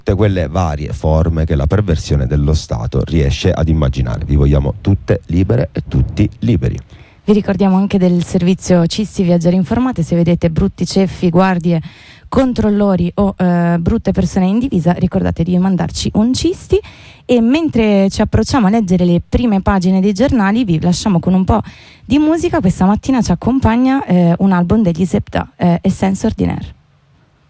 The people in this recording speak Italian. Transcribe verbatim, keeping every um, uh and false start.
tutte quelle varie forme che la perversione dello Stato riesce ad immaginare. Vi vogliamo tutte libere e tutti liberi. Vi ricordiamo anche del servizio Cisti Viaggiare Informate. Se vedete brutti ceffi, guardie, controllori o eh, brutte persone in divisa, ricordate di mandarci un cisti. E mentre ci approcciamo a leggere le prime pagine dei giornali, vi lasciamo con un po' di musica. Questa mattina ci accompagna eh, un album degli Zebda, eh, Essence Ordinaire.